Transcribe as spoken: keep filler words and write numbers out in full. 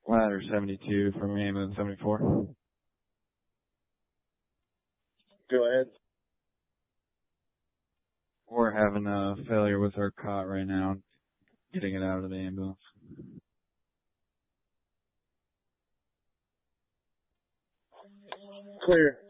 Ladder seventy-two from ambulance seventy-four. Go ahead. We're having a failure with our cot right now, getting it out of the ambulance. Clear.